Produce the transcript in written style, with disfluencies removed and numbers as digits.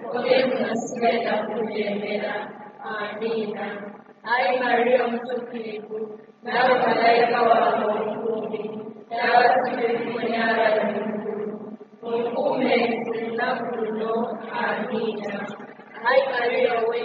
Podemos na kutembea. Amina. Ai Maria mtukufu, nawe malaika wa mbinguni, na watakatifu nyara ya Mungu, mtume na kuno. Amina. Ai Maria